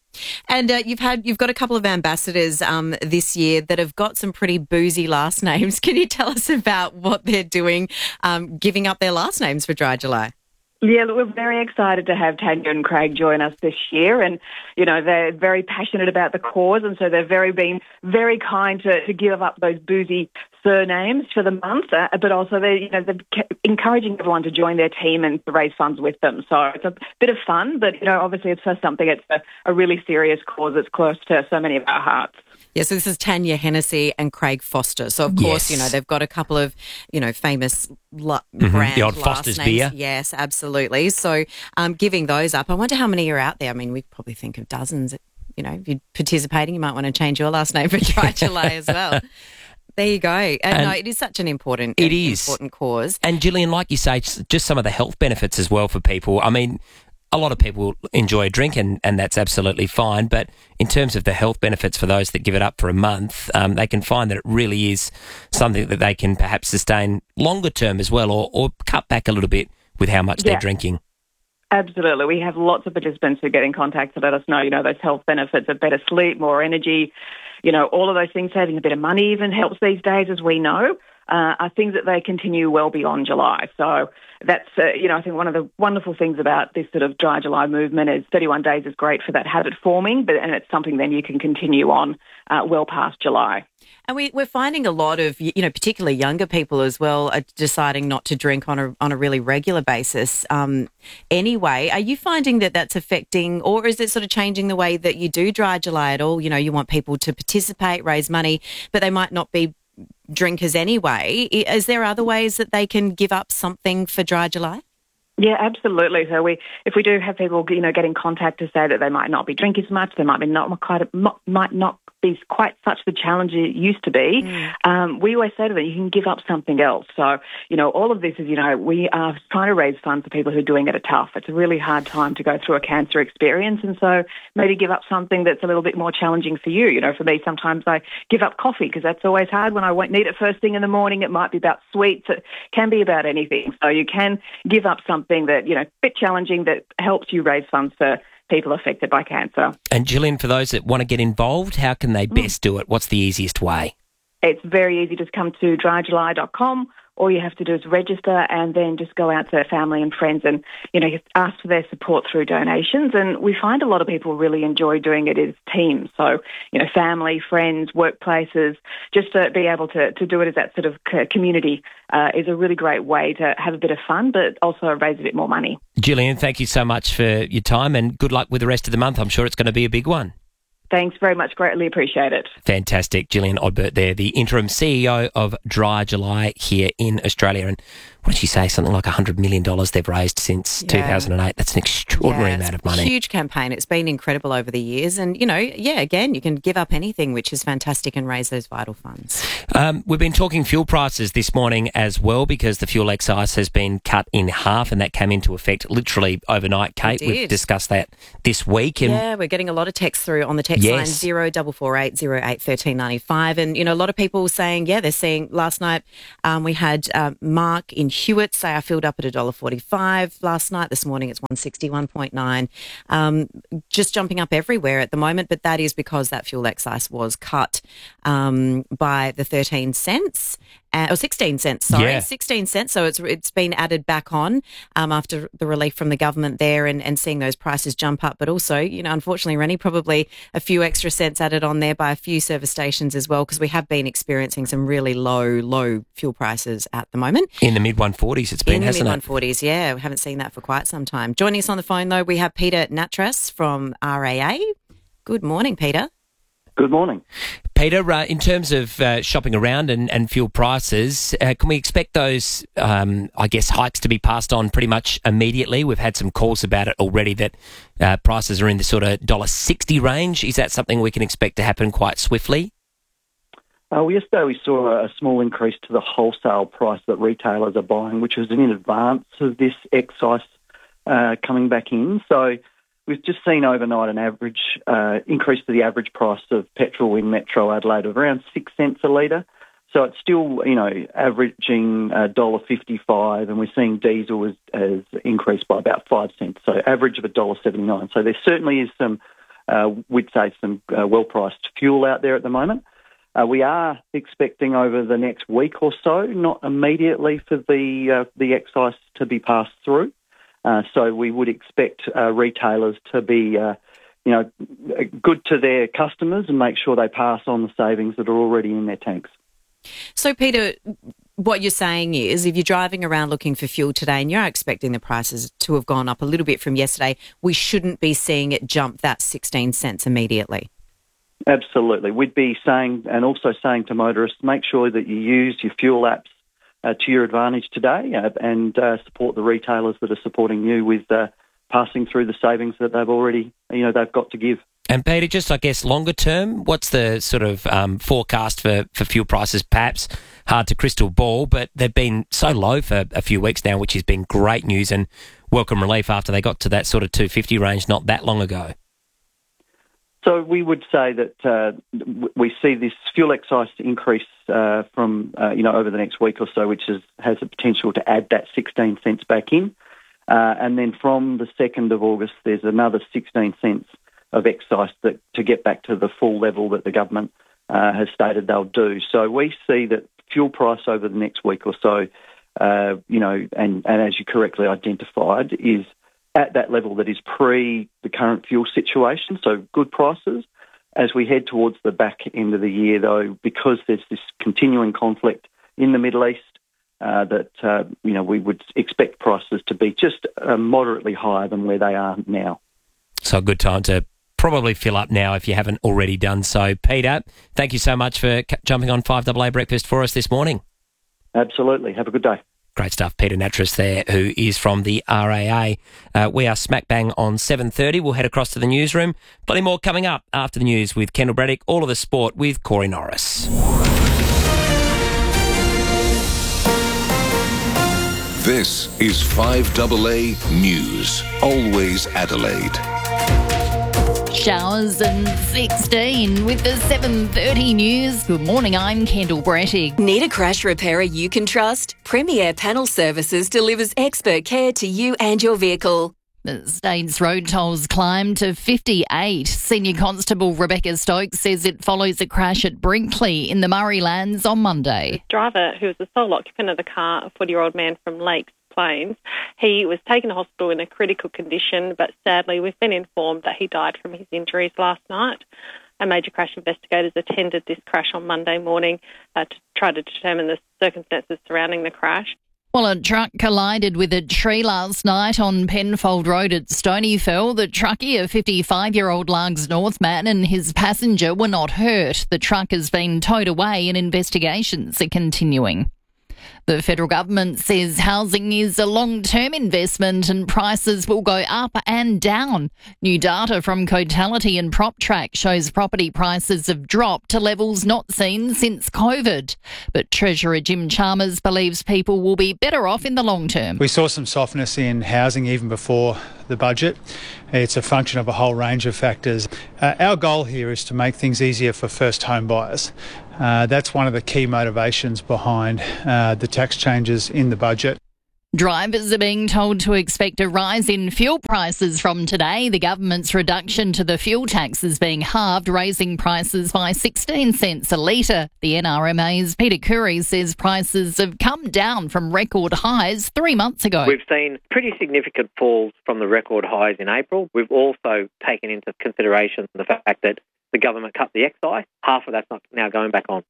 And uh, you've had you've got a couple of ambassadors um, this year that have got some pretty boozy last names. Can you tell us about what they're doing, um, giving up their last names for Dry July? Yeah, look, we're very excited to have Tanya and Craig join us this year, and you know they're very passionate about the cause, and so they've very been very kind to, to give up those boozy surnames for the month, uh, but also they you know they're encouraging everyone to join their team and to raise funds with them. So it's a bit of fun, but you know obviously it's for something. It's a, a really serious cause that's close to so many of our hearts. Yeah, so this is Tanya Hennessy and Craig Foster. So, of course, Yes. you know, they've got a couple of, you know, famous la- Mhm, brand the old last Foster's names. beer. Yes, absolutely. So um, giving those up, I wonder how many are out there. I mean, we probably think of dozens. You know, if you're participating, you might want to change your last name for Dry July as well. There you go. And, And no, it is such an important, It is. important cause. And Gillian, like you say, just just some of the health benefits as well for people. I mean, a lot of people enjoy a drink, and, and that's absolutely fine. But in terms of the health benefits for those that give it up for a month, um, they can find that it really is something that they can perhaps sustain longer term as well, or, or cut back a little bit with how much Yeah. they're drinking. Absolutely. We have lots of participants who get in contact to let us know, you know, those health benefits of better sleep, more energy, you know, all of those things. Saving a bit of money even helps these days, as we know, uh, are things that they continue well beyond July. So that's, uh, you know, I think one of the wonderful things about this sort of Dry July movement is thirty-one days is great for that habit forming, but and it's something then you can continue on uh, well past July. And we, we're finding a lot of, you know, particularly younger people as well, are deciding not to drink on a on a really regular basis. Um, anyway, are you finding that that's affecting, or is it sort of changing the way that you do Dry July at all? You know, you want people to participate, raise money, but they might not be drinkers anyway. Is there other ways that they can give up something for Dry July? Yeah, absolutely. So we, if we do have people, you know, get in contact to say that they might not be drinking as much, they might be not quite, might not be quite such the challenge it used to be. Mm. Um, we always say to them, you can give up something else. So, you know, all of this is, you know, we are trying to raise funds for people who are doing it tough. It's a really hard time to go through a cancer experience, and so maybe give up something that's a little bit more challenging for you. You know, for me, sometimes I give up coffee because that's always hard when I won't need it first thing in the morning. It might be about sweets. It can be about anything. So you can give up something that, you know, a bit challenging that helps you raise funds for people affected by cancer. And Gillian, for those that want to get involved, how can they best do it? What's the easiest way? It's very easy. Just come to dry july dot com all you have to do is register and then just go out to family and friends and, you know, ask for their support through donations. And we find a lot of people really enjoy doing it as teams. So, you know, family, friends, workplaces, just to be able to, to do it as that sort of community uh, is a really great way to have a bit of fun, but also raise a bit more money. Gillian, thank you so much for your time and good luck with the rest of the month. I'm sure it's going to be a big one. Thanks very much. Greatly appreciate it. Fantastic. Gillian Odbert there, the interim C E O of Dry July here in Australia. And what did she say? Something like one hundred million dollars they've raised since yeah. two thousand eight. That's an extraordinary yeah, amount of money. Huge campaign. It's been incredible over the years. And, you know, yeah, again, you can give up anything, which is fantastic, and raise those vital funds. Um, we've been talking fuel prices this morning as well because the fuel excise has been cut in half and that came into effect literally overnight, Kate. We've discussed that this week. And yeah, we're getting a lot of text through on the text yes. line zero double four eight zero eight thirteen ninety five, and you know a lot of people saying yeah they're seeing. Last night um, we had uh, Mark in Hewitt say I filled up at a dollar forty five last night. This morning it's one sixty one point nine, um, just jumping up everywhere at the moment. But that is because that fuel excise was cut um, by the thirteen cents. Uh, or sixteen cents, sorry, yeah. sixteen cents. So it's it's been added back on um, after the relief from the government there, and, and seeing those prices jump up. But also, you know, unfortunately, Rennie, probably a few extra cents added on there by a few service stations as well, because we have been experiencing some really low, low fuel prices at the moment. In the mid one forties, it's been, In hasn't the mid it? one forties, yeah. We haven't seen that for quite some time. Joining us on the phone, though, we have Peter Natras from R A A. Good morning, Peter. Good morning. Peter, uh, in terms of uh, shopping around and, and fuel prices, uh, can we expect those, um, I guess, hikes to be passed on pretty much immediately? We've had some calls about it already that uh, prices are in the sort of one dollar sixty range. Is that something we can expect to happen quite swiftly? Uh, well, yesterday we saw a small increase to the wholesale price that retailers are buying, which was in advance of this excise uh, coming back in. So we've just seen overnight an average uh, increase to the average price of petrol in Metro Adelaide of around six cents a litre. So it's still, you know, averaging one dollar fifty-five, and we're seeing diesel has, has increased by about five cents, so average of one dollar seventy-nine. So there certainly is some, uh, we'd say, some uh, well-priced fuel out there at the moment. Uh, we are expecting over the next week or so, not immediately, for the uh, the excise to be passed through. Uh, so we would expect uh, retailers to be, uh, you know, good to their customers and make sure they pass on the savings that are already in their tanks. So, Peter, what you're saying is if you're driving around looking for fuel today and you're expecting the prices to have gone up a little bit from yesterday, we shouldn't be seeing it jump that sixteen cents immediately. Absolutely. We'd be saying, and also saying to motorists, make sure that you use your fuel apps Uh, to your advantage today, uh, and uh, support the retailers that are supporting you with uh, passing through the savings that they've already, you know, they've got to give. And Peter, just I guess longer term, what's the sort of um, forecast for, for fuel prices? Perhaps hard to crystal ball, but they've been so low for a few weeks now, which has been great news and welcome relief after they got to that sort of two fifty range not that long ago. So we would say that uh, we see this fuel excise increase uh, from, uh, you know, over the next week or so, which is, has the potential to add that sixteen cents back in. Uh, and then from the second of August, there's another sixteen cents of excise that, to get back to the full level that the government uh, has stated they'll do. So we see that fuel price over the next week or so, uh, you know, and, and as you correctly identified, is at that level that is pre the current fuel situation, so good prices. As we head towards the back end of the year, though, because there's this continuing conflict in the Middle East, uh, that, uh, you know, we would expect prices to be just uh, moderately higher than where they are now. So a good time to probably fill up now if you haven't already done so. Peter, thank you so much for jumping on five A A Breakfast for us this morning. Absolutely. Have a good day. Great stuff. Peter Natras there, who is from the R A A. Uh, we are smack bang on seven thirty. We'll head across to the newsroom. Plenty more coming up after the news with Kendall Braddock, all of the sport with Corey Norris. This is five A A News, always Adelaide. Showers and sixteen with the seven thirty news. Good morning, I'm Kendall Braddock. Need a crash repairer you can trust? Premier Panel Services delivers expert care to you and your vehicle. The state's road tolls climbed to fifty-eight. Senior Constable Rebecca Stokes says it follows a crash at Brinkley in the Murray-Lands on Monday. The driver, who was the sole occupant of the car, a forty-year-old man from Lakes Plains, he was taken to hospital in a critical condition, but sadly we've been informed that he died from his injuries last night. A major crash investigators attended this crash on Monday morning uh, to try to determine the circumstances surrounding the crash. Well, a truck collided with a tree last night on Penfold Road at Stonyfell. The truckie, a fifty-five-year-old Largs North man, and his passenger were not hurt. The truck has been towed away and investigations are continuing. The federal government says housing is a long-term investment and prices will go up and down. New data from Cotality and PropTrack shows property prices have dropped to levels not seen since COVID. But Treasurer Jim Chalmers believes people will be better off in the long term. We saw some softness in housing even before the budget. It's a function of a whole range of factors. Uh, our goal here is to make things easier for first home buyers. Uh, that's one of the key motivations behind uh, the tax changes in the budget. Drivers are being told to expect a rise in fuel prices from today. The government's reduction to the fuel tax is being halved, raising prices by sixteen cents a litre. The N R M A's Peter Curry says prices have come down from record highs three months ago. We've seen pretty significant falls from the record highs in April. We've also taken into consideration the fact that the government cut the excise. Half of that's not now going back on.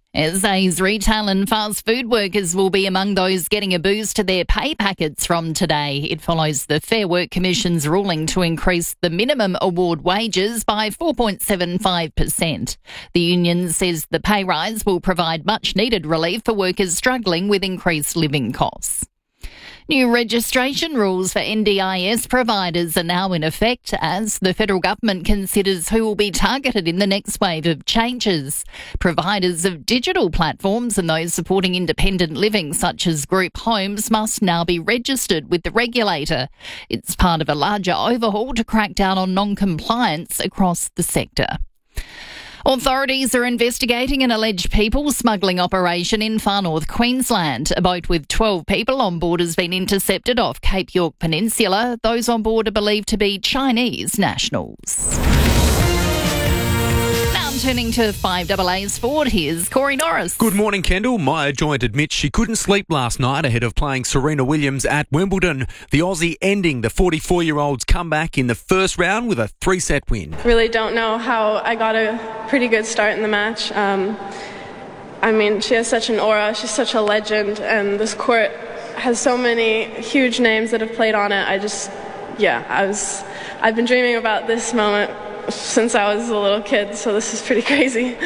S A's retail and fast food workers will be among those getting a boost to their pay packets from today. It follows the Fair Work Commission's ruling to increase the minimum award wages by four point seven five percent. The union says the pay rise will provide much needed relief for workers struggling with increased living costs. New registration rules for N D I S providers are now in effect as the federal government considers who will be targeted in the next wave of changes. Providers of digital platforms and those supporting independent living such as group homes must now be registered with the regulator. It's part of a larger overhaul to crack down on non-compliance across the sector. Authorities are investigating an alleged people smuggling operation in far north Queensland. A boat with twelve people on board has been intercepted off Cape York Peninsula. Those on board are believed to be Chinese nationals. Now turning to five A A Sport, here's Corey Norris. Good morning, Kendall. Maya Joint admits she couldn't sleep last night ahead of playing Serena Williams at Wimbledon. The Aussie ending the forty-four-year-old's comeback in the first round with a three-set win. Really don't know how I got a pretty good start in the match. Um, I mean, she has such an aura. She's such a legend, and this court has so many huge names that have played on it. I just, yeah, I was, I've been dreaming about this moment since I was a little kid, so this is pretty crazy.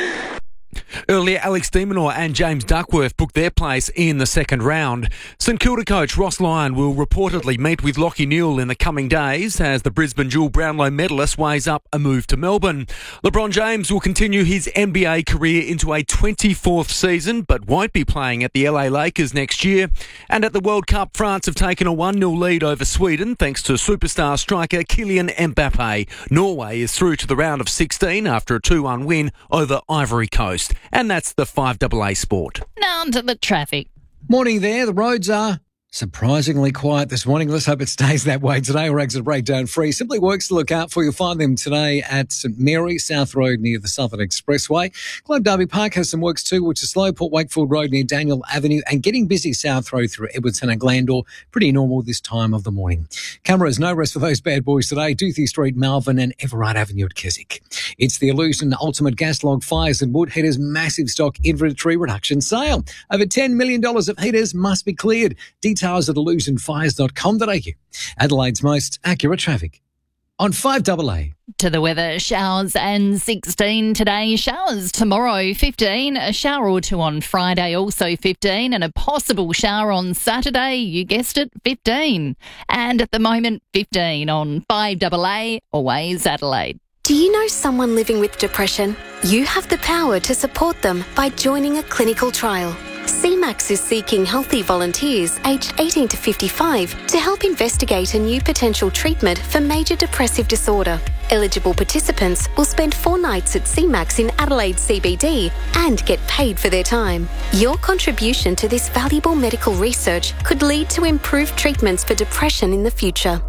Earlier, Alex de Minaur and James Duckworth booked their place in the second round. St Kilda coach Ross Lyon will reportedly meet with Lachie Newell in the coming days as the Brisbane dual Brownlow medalist weighs up a move to Melbourne. LeBron James will continue his N B A career into a twenty-fourth season, but won't be playing at the L A Lakers next year. And at the World Cup, France have taken a one nil lead over Sweden thanks to superstar striker Kylian Mbappe. Norway is through to the round of sixteen after a two one win over Ivory Coast. And that's the five A A Sport. Now to the traffic. Morning there. The roads are surprisingly quiet this morning. Let's hope it stays that way today. Rags are breakdown free. Simply Works to look out for. You'll find them today at St Mary, South Road near the Southern Expressway. Globe Derby Park has some works too, which is slow. Port Wakefield Road near Daniel Avenue and getting busy South Road through Edwardton and Glandore. Pretty normal this time of the morning. Cameras, no rest for those bad boys today. Duthie Street, Malvern and Everard Avenue at Keswick. It's the Illusion Ultimate Gas Log Fires and Wood Heaters massive stock inventory reduction sale. Over ten million dollars of heaters must be cleared. Details at illusion fires dot com dot a u. Adelaide's most accurate traffic on five A A. To the weather, showers and sixteen today, showers tomorrow fifteen, a shower or two on Friday also fifteen, and a possible shower on Saturday, you guessed it, fifteen. And at the moment, fifteen on five A A, always Adelaide. Do you know someone living with depression? You have the power to support them by joining a clinical trial. C MAX is seeking healthy volunteers aged eighteen to fifty-five to help investigate a new potential treatment for major depressive disorder. Eligible participants will spend four nights at C MAX in Adelaide C B D and get paid for their time. Your contribution to this valuable medical research could lead to improved treatments for depression in the future.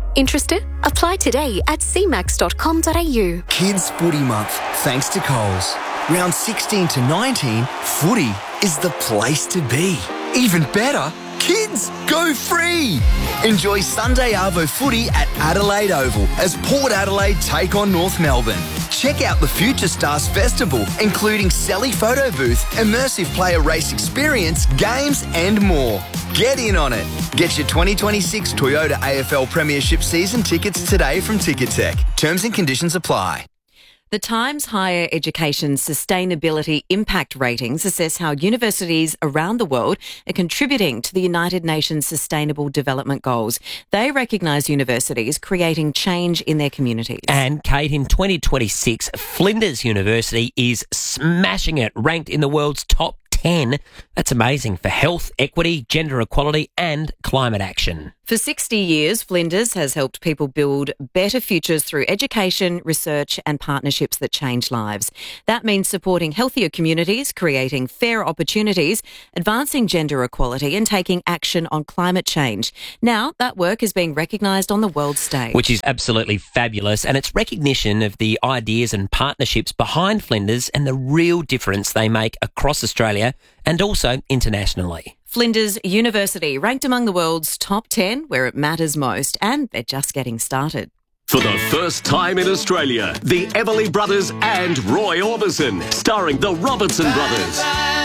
Interested? Apply today at c max dot com dot a u. Kids Footy Month, thanks to Coles. Round sixteen to nineteen, footy is the place to be. Even better, kids go free. Enjoy Sunday Arvo footy at Adelaide Oval as Port Adelaide take on North Melbourne. Check out the Future Stars Festival, including Selly Photo Booth, immersive player race experience, games and more. Get in on it. Get your twenty twenty-six Toyota A F L Premiership season tickets today from Ticketek. Terms and conditions apply. The Times Higher Education Sustainability Impact Ratings assess how universities around the world are contributing to the United Nations Sustainable Development Goals. They recognise universities creating change in their communities. And Kate, in twenty twenty-six, Flinders University is smashing it, ranked in the world's top ten. That's amazing for health, equity, gender equality and climate action. For sixty years, Flinders has helped people build better futures through education, research and partnerships that change lives. That means supporting healthier communities, creating fair opportunities, advancing gender equality and taking action on climate change. Now, that work is being recognised on the world stage. Which is absolutely fabulous, and it's recognition of the ideas and partnerships behind Flinders and the real difference they make across Australia and also internationally. Flinders University, ranked among the world's top ten where it matters most, and they're just getting started. For the first time in Australia, the Everly Brothers and Roy Orbison, starring the Robertson Brothers.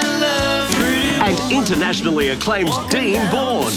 And internationally acclaimed Dean Bourne.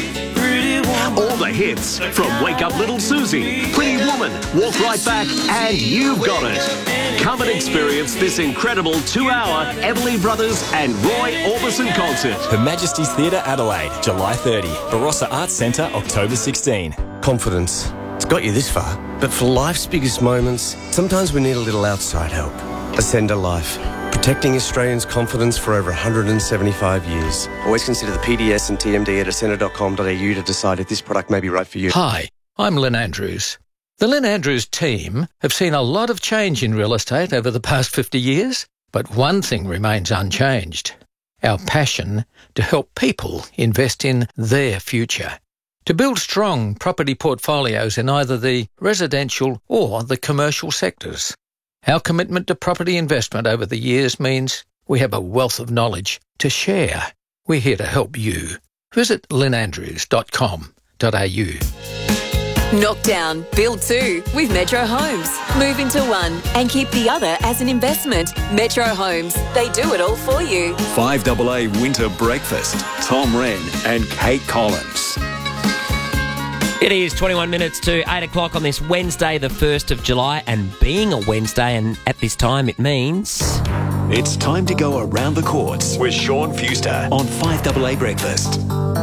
All the hits from Wake Up Little Susie, Pretty Woman, Walk Right Back, and You've Got It. Come and experience this incredible two-hour Everly Brothers and Roy Orbison concert. Her Majesty's Theatre, Adelaide, July thirtieth. Barossa Arts Centre, October sixteenth. Confidence. It's got you this far. But for life's biggest moments, sometimes we need a little outside help. Ascender Life. Protecting Australians' confidence for over one hundred seventy-five years. Always consider the P D S and T M D at ascender dot com dot a u to decide if this product may be right for you. Hi, I'm Lynn Andrews. The Lynn Andrews team have seen a lot of change in real estate over the past fifty years, but one thing remains unchanged: our passion to help people invest in their future. To build strong property portfolios in either the residential or the commercial sectors. Our commitment to property investment over the years means we have a wealth of knowledge to share. We're here to help you. Visit lynn andrews dot com dot a u. Knock down, build two with Metro Homes. Move into one and keep the other as an investment. Metro Homes, they do it all for you. five double A Winter Breakfast. Tom Wren and Kate Collins. It is twenty-one minutes to eight o'clock on this Wednesday, the first of July, and being a Wednesday, and at this time it means... It's time to go around the courts with Sean Fuster on five double A Breakfast.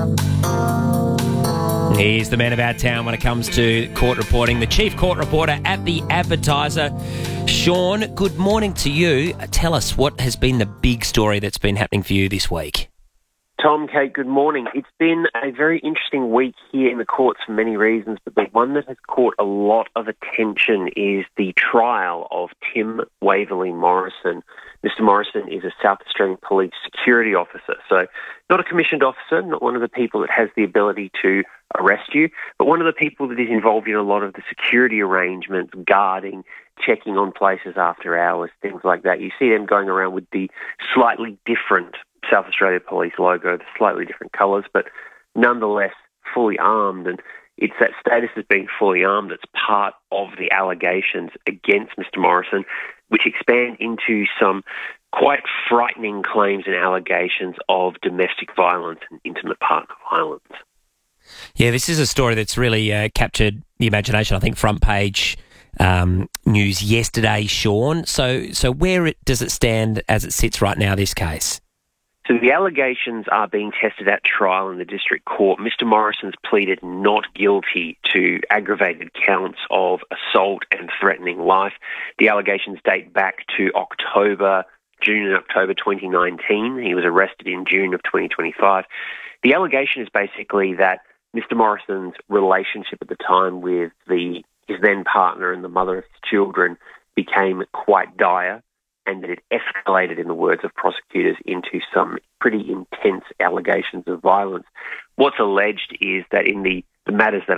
He's the man about town when it comes to court reporting, the chief court reporter at The Advertiser. Sean, good morning to you. Tell us, what has been the big story that's been happening for you this week? Tom, Kate, good morning. It's been a very interesting week here in the courts for many reasons, but the one that has caught a lot of attention is the trial of Tim Waverley Morrison. Mister Morrison is a South Australian Police security officer, so not a commissioned officer, not one of the people that has the ability to arrest you, but one of the people that is involved in a lot of the security arrangements, guarding, checking on places after hours, things like that. You see them going around with the slightly different South Australia Police logo, the slightly different colours, but nonetheless fully armed. And it's that status as being fully armed that's part of the allegations against Mister Morrison, which expand into some quite frightening claims and allegations of domestic violence and intimate partner violence. Yeah, this is a story that's really uh, captured the imagination. I think front page um, news yesterday, Sean. So, so where it, does it stand as it sits right now, this case? So the allegations are being tested at trial in the district court. Mister Morrison's pleaded not guilty to aggravated counts of assault and threatening life. The allegations date back to October, June and October twenty nineteen. He was arrested in June of twenty twenty-five. The allegation is basically that Mister Morrison's relationship at the time with the his then partner and the mother of his children became quite dire, and that it escalated, in the words of prosecutors, into some pretty intense allegations of violence. What's alleged is that in the, the matters that are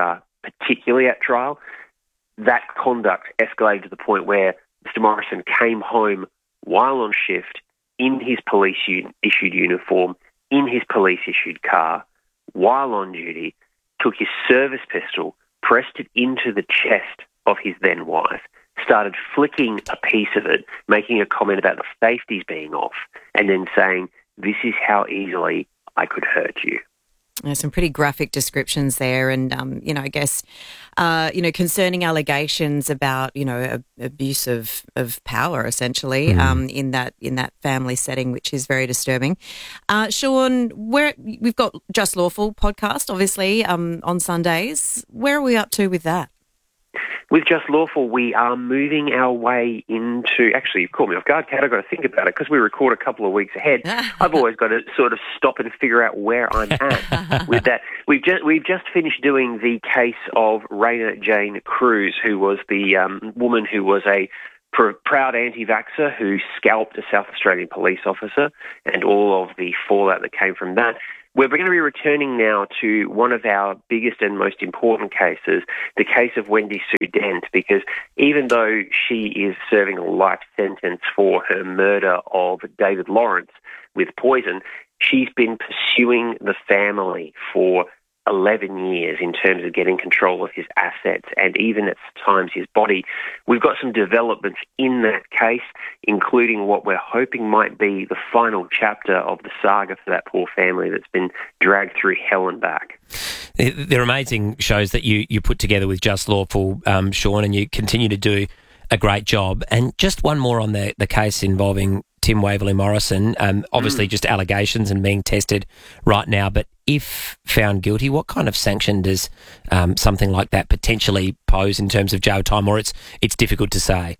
particularly at trial, that conduct escalated to the point where Mister Morrison came home while on shift in his police-issued uniform, in his police-issued car, while on duty, took his service pistol, pressed it into the chest of his then-wife, started flicking a piece of it, making a comment about the safeties being off, and then saying, "This is how easily I could hurt you." There's some pretty graphic descriptions there, and um, you know, I guess, uh, you know, concerning allegations about you know a, abuse of, of power, essentially, mm. um, in that in that family setting, which is very disturbing. Uh, Sean, where we've got Just Lawful podcast, obviously, um, on Sundays. Where are we up to with that? With Just Lawful, we are moving our way into... Actually, you've caught me off guard, Kat. I've got to think about it because we record a couple of weeks ahead. I've always got to sort of stop and figure out where I'm at with that. We've just, we've just finished doing the case of Raina Jane Cruz, who was the um, woman who was a pr- proud anti-vaxxer who scalped a South Australian police officer and all of the fallout that came from that. We're going to be returning now to one of our biggest and most important cases, the case of Wendy Sue Dent, because even though she is serving a life sentence for her murder of David Lawrence with poison, she's been pursuing the family for eleven years in terms of getting control of his assets and even at times his body. We've got some developments in that case, including what we're hoping might be the final chapter of the saga for that poor family that's been dragged through hell and back. They're amazing shows that you, you put together with Just Lawful, um, Sean, and you continue to do a great job. And just one more on the, the case involving Tim Waverley Morrison, um, obviously mm. just allegations and being tested right now, but if found guilty, what kind of sanction does um, something like that potentially pose in terms of jail time, or it's it's difficult to say?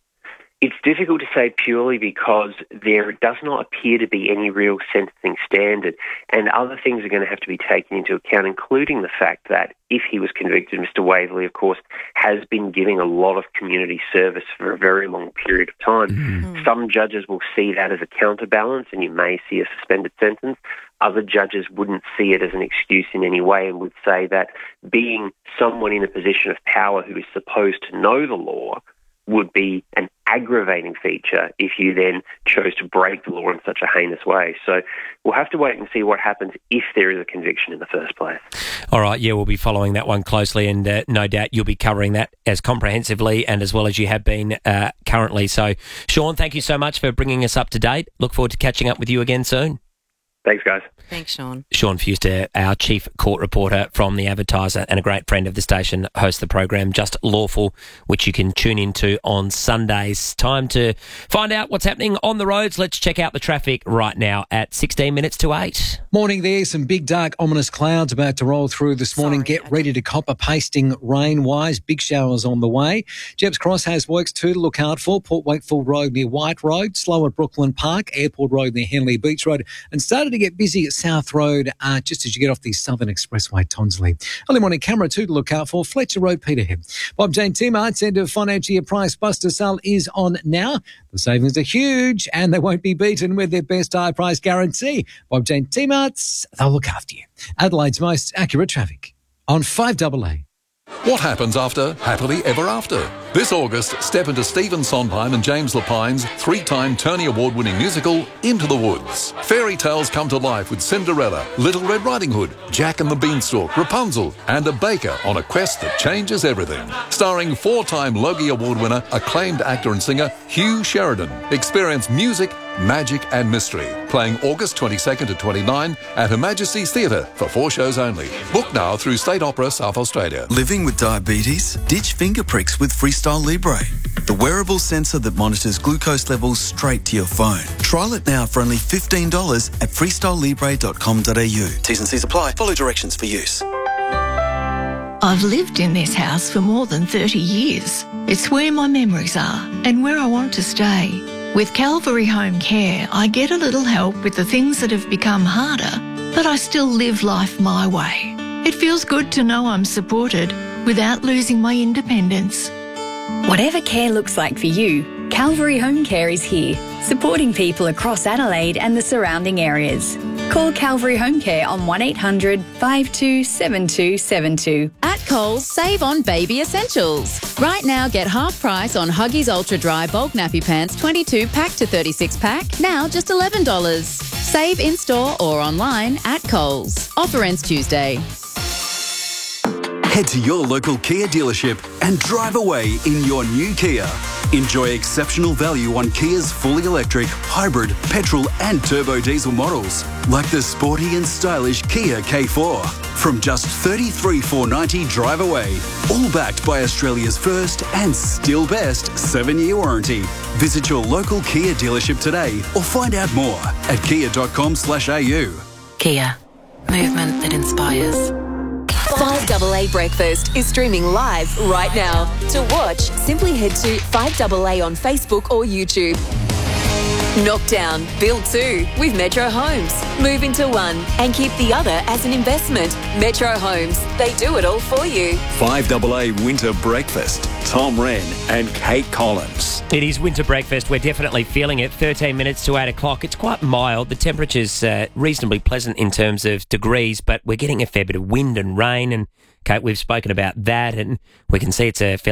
It's difficult to say purely because there does not appear to be any real sentencing standard, and other things are going to have to be taken into account, including the fact that if he was convicted, Mister Waverley, of course, has been giving a lot of community service for a very long period of time. Mm-hmm. Some judges will see that as a counterbalance, and you may see a suspended sentence. Other judges wouldn't see it as an excuse in any way and would say that being someone in a position of power who is supposed to know the law would be an aggravating feature if you then chose to break the law in such a heinous way. So we'll have to wait and see what happens if there is a conviction in the first place. All right, yeah, we'll be following that one closely, and uh, no doubt you'll be covering that as comprehensively and as well as you have been uh, currently. So, Sean, thank you so much for bringing us up to date. Look forward to catching up with you again soon. Thanks, guys. Thanks, Sean. Sean Fuster, our chief court reporter from The Advertiser and a great friend of the station, hosts the program Just Lawful, which you can tune into on Sundays. Time to find out what's happening on the roads. Let's check out the traffic right now at sixteen minutes to eight. Morning there. Some big, dark, ominous clouds about to roll through this morning. Sorry, Get ready to copper pasting rain-wise. Big showers on the way. Jebbs Cross has works too to look out for. Port Wakefield Road near White Road. Slow at Brooklyn Park. Airport Road near Henley Beach Road. And started to get busy at South Road uh, just as you get off the Southern Expressway, Tonsley. Early morning camera two to look out for. Fletcher Road, Peterhead. Bob Jane T-Mart's end of financial year price buster sale is on now. The savings are huge and they won't be beaten with their best high price guarantee. Bob Jane T-Mart's, they'll look after you. Adelaide's most accurate traffic on five double A. What happens after Happily Ever After? This August, step into Stephen Sondheim and James Lapine's three-time Tony Award-winning musical, Into the Woods. Fairy tales come to life with Cinderella, Little Red Riding Hood, Jack and the Beanstalk, Rapunzel, and a baker on a quest that changes everything. Starring four-time Logie Award winner, acclaimed actor and singer Hugh Sheridan. Experience music, magic and mystery. Playing August twenty-second to twenty-ninth at Her Majesty's Theatre for four shows only. Book now through State Opera South Australia. Living with diabetes? Ditch finger pricks with Freestyle Libre, the wearable sensor that monitors glucose levels straight to your phone. Trial it now for only fifteen dollars at freestyle libre dot com dot a u. T's and C's apply. Follow directions for use. I've lived in this house for more than thirty years. It's where my memories are and where I want to stay. With Calvary Home Care, I get a little help with the things that have become harder, but I still live life my way. It feels good to know I'm supported without losing my independence. Whatever care looks like for you, Calvary Home Care is here, supporting people across Adelaide and the surrounding areas. Call Calvary Home Care on one eight hundred five two seven two seven two. At Coles, save on baby essentials. Right now, get half price on Huggies Ultra Dry Bulk Nappy Pants twenty-two pack to thirty-six pack, now just eleven dollars. Save in-store or online at Coles. Offer ends Tuesday. Head to your local Kia dealership and drive away in your new Kia. Enjoy exceptional value on Kia's fully electric, hybrid, petrol and turbo diesel models, like the sporty and stylish Kia K four. From just thirty-three thousand four hundred ninety dollars drive away, all backed by Australia's first and still best seven-year warranty. Visit your local Kia dealership today or find out more at kia dot com slash a u. Kia. Movement that inspires. five A A Breakfast is streaming live right now. To watch, simply head to five A A on Facebook or YouTube. Knockdown, build two with Metro Homes. Move into one and keep the other as an investment. Metro Homes, they do it all for you. five A A Winter Breakfast. Tom Wren and Kate Collins. It is winter breakfast. We're definitely feeling it. thirteen minutes to eight o'clock. It's quite mild. The temperature's uh, reasonably pleasant in terms of degrees, but we're getting a fair bit of wind and rain. And Kate, we've spoken about that, and we can see it's a fairly